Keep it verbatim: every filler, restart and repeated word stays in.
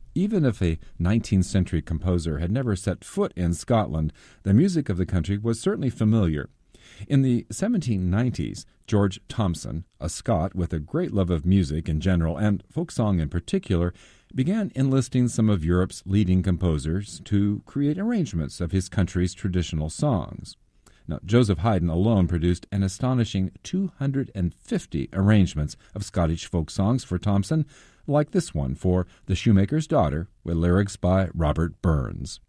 Even if a nineteenth century composer had never set foot in Scotland, the music of the country was certainly familiar. In the seventeen nineties, George Thomson, a Scot with a great love of music in general and folk song in particular, began enlisting some of Europe's leading composers to create arrangements of his country's traditional songs. Now, Joseph Haydn alone produced an astonishing two hundred fifty arrangements of Scottish folk songs for Thomson, like this one for The Shoemaker's Daughter, with lyrics by Robert Burns.